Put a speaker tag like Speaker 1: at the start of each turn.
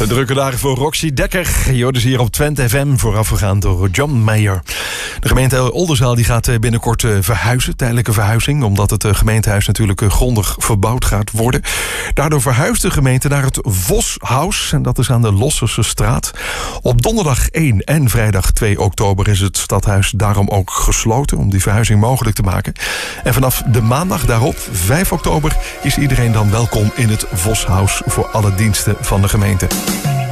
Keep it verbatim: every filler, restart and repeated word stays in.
Speaker 1: Drukke dagen voor Roxy Dekker. Je hoort dus hier op Twente F M, voorafgegaan door John Mayer. De gemeente Oldenzaal die gaat binnenkort verhuizen, tijdelijke verhuizing, omdat het gemeentehuis natuurlijk grondig verbouwd gaat worden. Daardoor verhuist de gemeente naar het Voshuis, en dat is aan de Losserse straat. Op donderdag één en vrijdag twee oktober is het stadhuis daarom ook gesloten om die verhuizing mogelijk te maken. En vanaf de maandag daarop, vijf oktober, is iedereen dan welkom in het Voshuis voor alle diensten van de gemeente.